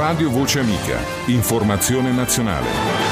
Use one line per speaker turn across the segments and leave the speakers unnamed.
Radio Voce Amica. Informazione nazionale.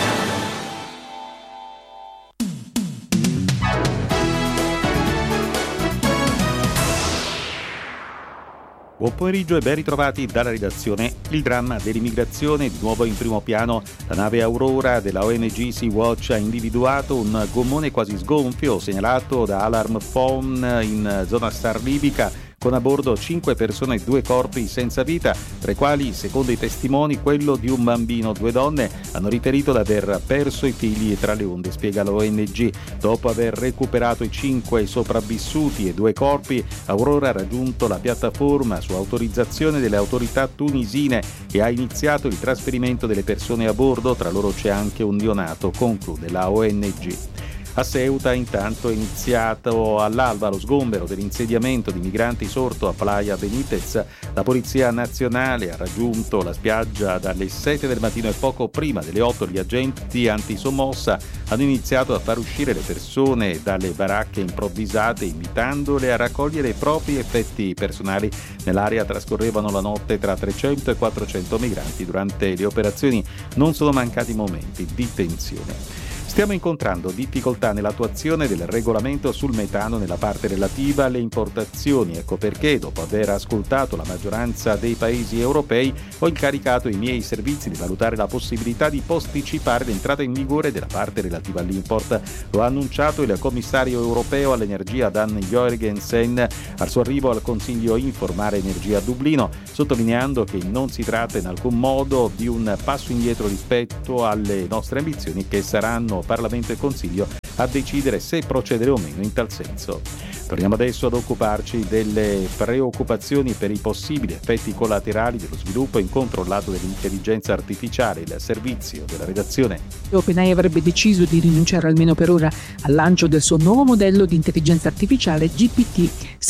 Buon pomeriggio e ben ritrovati dalla redazione. Il dramma dell'immigrazione, di nuovo in primo piano. La nave Aurora della ONG Sea-Watch ha individuato un gommone quasi sgonfio segnalato da Alarm Phone in zona Star libica, con a bordo 5 persone e 2 corpi senza vita, tra i quali, secondo i testimoni, quello di un bambino. 2 donne hanno riferito di aver perso i figli tra le onde, spiega l'ONG. Dopo aver recuperato i 5 sopravvissuti e 2 corpi, Aurora ha raggiunto la piattaforma su autorizzazione delle autorità tunisine e ha iniziato il trasferimento delle persone a bordo, tra loro c'è anche un neonato, conclude la ONG. A Ceuta intanto è iniziato all'alba lo sgombero dell'insediamento di migranti sorto a Playa Benitez. La Polizia Nazionale ha raggiunto la spiaggia dalle 7 del mattino e poco prima delle 8 gli agenti antisommossa hanno iniziato a far uscire le persone dalle baracche improvvisate, invitandole a raccogliere i propri effetti personali. Nell'area trascorrevano la notte tra 300 e 400 migranti. Durante le operazioni non sono mancati momenti di tensione. Stiamo incontrando difficoltà nell'attuazione del regolamento sul metano nella parte relativa alle importazioni. Ecco perché, dopo aver ascoltato la maggioranza dei paesi europei, ho incaricato i miei servizi di valutare la possibilità di posticipare l'entrata in vigore della parte relativa all'import. Lo ha annunciato il commissario europeo all'energia Dan Jorgensen al suo arrivo al Consiglio Informare Energia a Dublino, sottolineando che non si tratta in alcun modo di un passo indietro rispetto alle nostre ambizioni, che saranno Parlamento e Consiglio a decidere se procedere o meno in tal senso. Torniamo adesso ad occuparci delle preoccupazioni per i possibili effetti collaterali dello sviluppo incontrollato dell'intelligenza artificiale, il servizio della redazione.
OpenAI avrebbe deciso di rinunciare almeno per ora al lancio del suo nuovo modello di intelligenza artificiale GPT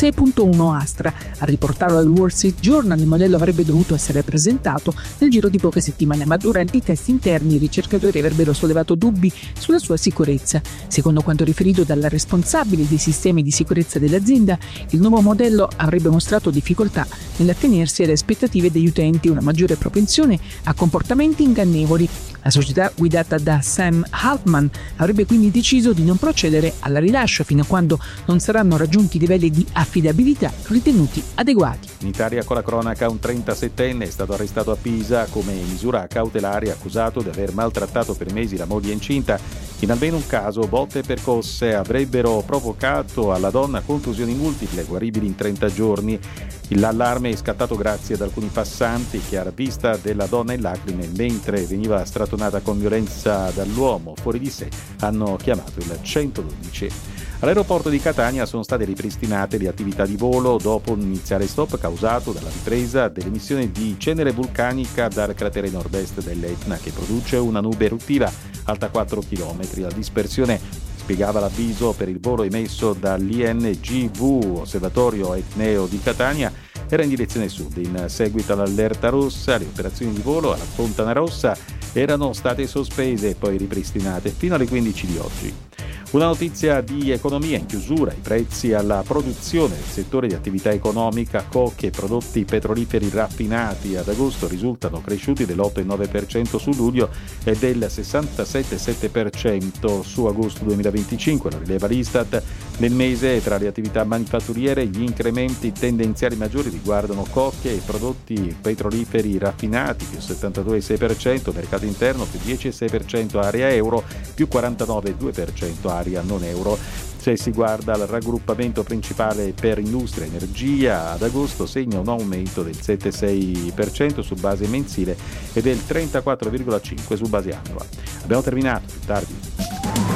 6.1 Astra. A riportarlo al Wall Street Journal, il modello avrebbe dovuto essere presentato nel giro di poche settimane, ma durante i test interni i ricercatori avrebbero sollevato dubbi sulla sua sicurezza. Secondo quanto riferito dalla responsabile dei sistemi di sicurezza dell'azienda, il nuovo modello avrebbe mostrato difficoltà nell'attenersi alle aspettative degli utenti e una maggiore propensione a comportamenti ingannevoli. La società guidata da Sam Altman avrebbe quindi deciso di non procedere al rilascio fino a quando non saranno raggiunti i livelli di affidabilità ritenuti adeguati.
In Italia, con la cronaca, un 37enne è stato arrestato a Pisa come misura cautelare, accusato di aver maltrattato per mesi la moglie incinta. In almeno un caso, botte e percosse avrebbero provocato alla donna contusioni multiple, guaribili in 30 giorni. L'allarme è scattato grazie ad alcuni passanti che, alla vista della donna in lacrime mentre veniva strattonata con violenza dall'uomo fuori di sé, hanno chiamato il 112. All'aeroporto di Catania sono state ripristinate le attività di volo dopo un iniziale stop causato dalla ripresa dell'emissione di cenere vulcanica dal cratere nord-est dell'Etna, che produce una nube eruttiva alta 4 km. La dispersione, spiegava l'avviso per il volo emesso dall'INGV, Osservatorio Etneo di Catania, era in direzione sud. In seguito all'allerta rossa, le operazioni di volo alla Fontana Rossa erano state sospese e poi ripristinate fino alle 15 di oggi. Una notizia di economia in chiusura: i prezzi alla produzione del settore di attività economica, coke e prodotti petroliferi raffinati ad agosto risultano cresciuti dell'8,9% su luglio e del 67,7% su agosto 2025, lo rileva l'Istat. Nel mese, tra le attività manifatturiere, gli incrementi tendenziali maggiori riguardano coke e prodotti petroliferi raffinati più 72,6%, mercato interno più 10,6%, area euro più 49,2% area non euro. Se si guarda al raggruppamento principale per industria e energia, ad agosto segna un aumento del 7,6% su base mensile e del 34,5% su base annua. Abbiamo terminato. Più tardi